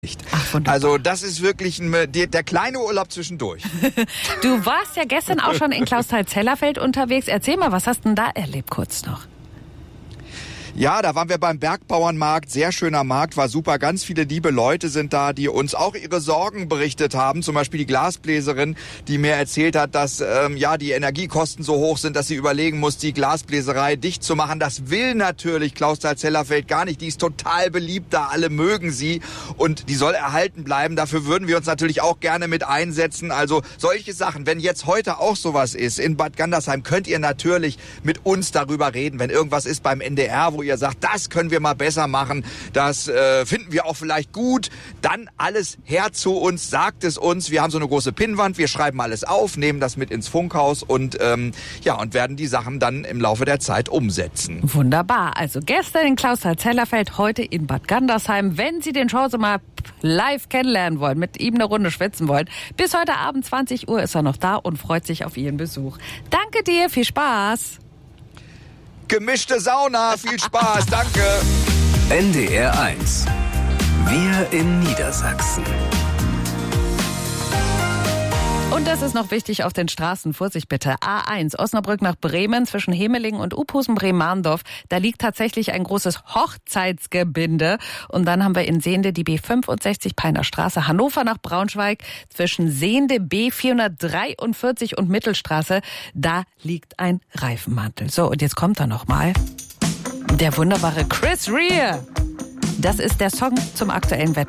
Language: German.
Ach, also das ist wirklich der kleine Urlaub zwischendurch. Du warst ja gestern auch schon in Clausthal-Zellerfeld unterwegs. Erzähl mal, was hast du denn da erlebt, kurz noch? Ja, da waren wir beim Bergbauernmarkt, sehr schöner Markt, war super, ganz viele liebe Leute sind da, die uns auch ihre Sorgen berichtet haben, zum Beispiel die Glasbläserin, die mir erzählt hat, dass die Energiekosten so hoch sind, dass sie überlegen muss, die Glasbläserei dicht zu machen. Das will natürlich Clausthal-Zellerfeld gar nicht, die ist total beliebt da, alle mögen sie und die soll erhalten bleiben, dafür würden wir uns natürlich auch gerne mit einsetzen. Also solche Sachen, wenn jetzt heute auch sowas ist in Bad Gandersheim, könnt ihr natürlich mit uns darüber reden, wenn irgendwas ist beim NDR, wo ihr sagt, das können wir mal besser machen, das finden wir auch vielleicht gut, dann alles her zu uns, sagt es uns. Wir haben so eine große Pinnwand, wir schreiben alles auf, nehmen das mit ins Funkhaus und werden die Sachen dann im Laufe der Zeit umsetzen. Wunderbar. Also gestern in Clausthal-Zellerfeld, heute in Bad Gandersheim. Wenn Sie den Chance mal live kennenlernen wollen, mit ihm eine Runde schwitzen wollen, bis heute Abend 20 Uhr ist er noch da und freut sich auf Ihren Besuch. Danke dir, viel Spaß. Gemischte Sauna, viel Spaß, danke. NDR 1. Wir in Niedersachsen. Und das ist noch wichtig auf den Straßen. Vorsicht bitte. A1, Osnabrück nach Bremen zwischen Hemelingen und Uphusen-Bremarndorf. Da liegt tatsächlich ein großes Hochzeitsgebinde. Und dann haben wir in Sehnde die B65 Peiner Straße. Hannover nach Braunschweig zwischen Sehnde B443 und Mittelstraße. Da liegt ein Reifenmantel. So, und jetzt kommt er nochmal. Der wunderbare Chris Rea. Das ist der Song zum aktuellen Wetter.